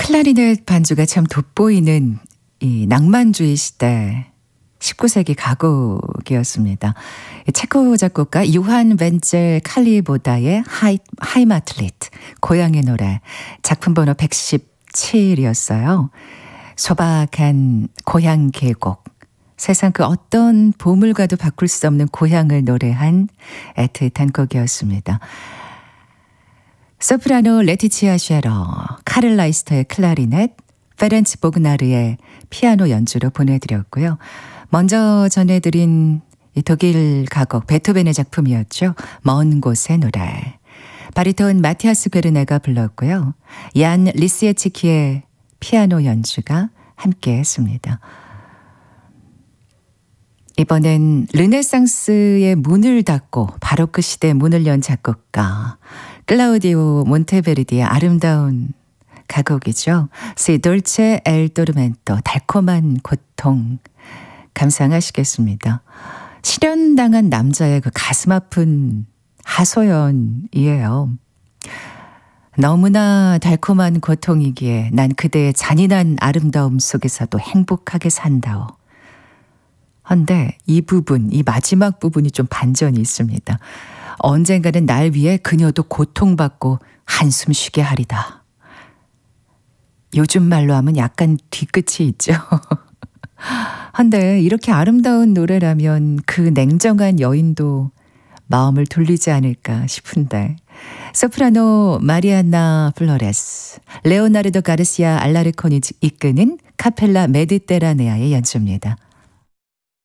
클라리넷 반주가 참 돋보이는 이 낭만주의 시대 19세기 가곡이었습니다. 체코 작곡가 요한 벤젤 칼리보다의 하이마틀리트 고향의 노래 작품 번호 117이었어요. 소박한 고향 계곡, 세상 그 어떤 보물과도 바꿀 수 없는 고향을 노래한 애틋한 곡이었습니다. 소프라노 레티치아 쉐러, 카를 라이스터의 클라리넷, 페렌츠 보그나르의 피아노 연주로 보내드렸고요. 먼저 전해드린 독일 가곡 베토벤의 작품이었죠. 먼 곳의 노래. 바리톤 마티아스 괴르네가 불렀고요. 얀 리스예치키의 피아노 연주가 함께했습니다. 이번엔 르네상스의 문을 닫고 바로크 시대의 문을 연 작곡가 클라우디오 몬테베르디의 아름다운 가곡이죠. Si dolce el tormento, 달콤한 고통 감상하시겠습니다. 실연당한 남자의 그 가슴 아픈 하소연이에요. 너무나 달콤한 고통이기에 난 그대의 잔인한 아름다움 속에서도 행복하게 산다오. 헌데 이 부분, 이 마지막 부분이 좀 반전이 있습니다. 언젠가는 날 위해 그녀도 고통받고 한숨 쉬게 하리다. 요즘 말로 하면 약간 뒤끝이 있죠. 헌데 이렇게 아름다운 노래라면 그 냉정한 여인도 마음을 돌리지 않을까 싶은데. 소프라노 마리아나 플로레스, 레오나르도 가르시아 알라르콘이 이끄는 카펠라 메디테라네아의 연주입니다.